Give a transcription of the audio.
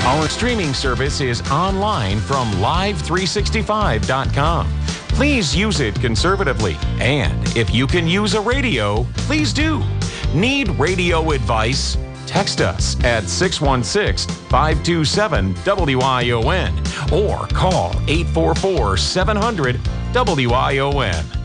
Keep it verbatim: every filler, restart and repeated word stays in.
Our streaming service is online from live three sixty-five dot com. Please use it conservatively, and if you can use a radio, please do. Need radio advice? Text us at six one six, five two seven, W I O N or call eight four four, seven hundred, W I O N.